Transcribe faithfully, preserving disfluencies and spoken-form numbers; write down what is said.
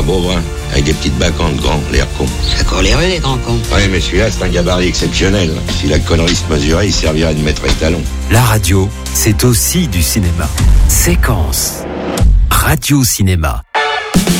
un beau brun, avec des petites bacantes grands, l'air con. Ça court les rues, les grands cons. Oui, mais celui-là, c'est un gabarit exceptionnel. Si la connerie se mesurait, il servirait de maître étalon. La radio, c'est aussi du cinéma. Séquence. Radio Cinéma.